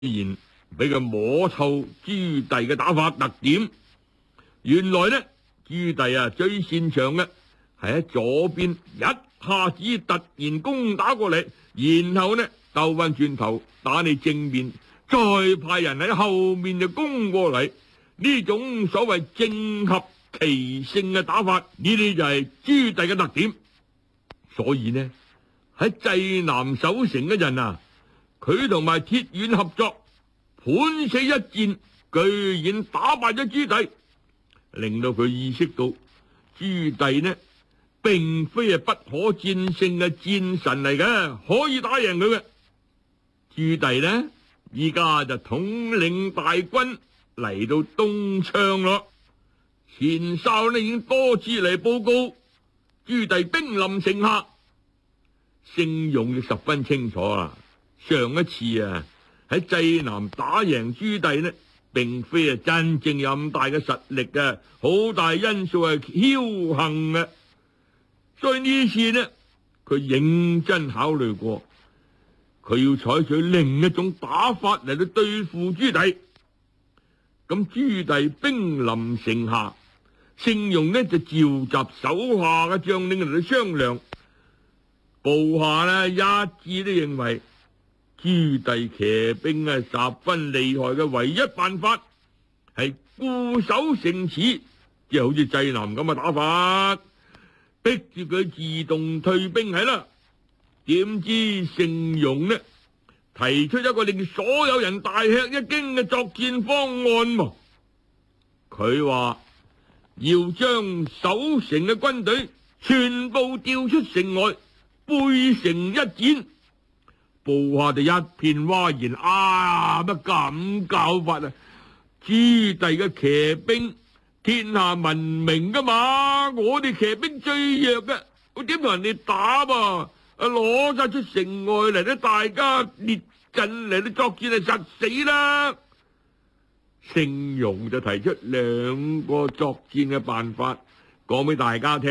然俾佢摸透朱棣嘅打法特點。原來呢，朱棣最擅長嘅係喺左邊一下子突然攻打過嚟，然後呢兜翻轉頭打你正面，再派人喺後面就攻過嚟。呢種所謂正合其性嘅打法，呢啲就係朱棣嘅特點。所以呢，喺濟南守城嘅人佢同埋鐵腕合作，判死一戰，居然打敗咗朱棣，令到佢意識到朱棣呢並非係不可戰勝嘅戰神嚟嘅，可以打贏佢嘅。朱棣呢依家就統領大軍嚟到東昌咯。前哨呢已經多次嚟報告朱棣兵臨城下，聖勇亦十分清楚上一次喺濟南打贏朱棣呢，並非係真正有咁大嘅實力嘅，好大因素係僥倖嘅。所以呢次呢，佢認真考慮過，佢要採取另一種打法嚟到對付朱棣。咁朱棣兵臨城下，聖勇呢就召集手下嘅將領嚟到商量，部下呢一致都認為朱棣騎兵十分厲害嘅唯一辦法係固守城池，即係好似濟南咁嘅打法，逼住佢自動退兵係啦。點知聖勇呢提出一個令所有人大吃一驚嘅作戰方案。佢話要將守城嘅軍隊全部調出城外，背城一戰。部下就一片嘩然，乜咁搞法朱棣嘅騎兵天下聞名噶嘛，我哋騎兵最弱嘅，我點同人哋打噃？攞晒出城外嚟咧，大家列陣嚟咧作戰係實死啦。聖勇就提出兩個作戰嘅辦法，講俾大家聽。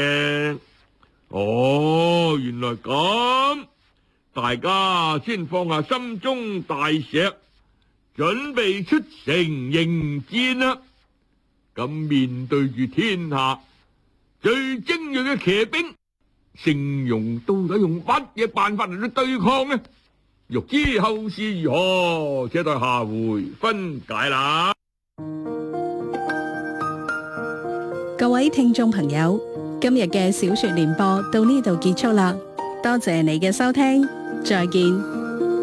原來咁，大家先放下心中大石，準備出城迎戰啦。咁面對住天下最精銳嘅騎兵，聖勇到底用乜嘢辦法嚟到對抗呢？欲知後事如何，且待下回分解啦。 各位聽眾朋友，今日嘅小說聯播到呢度結束啦，多謝你嘅收聽，再見。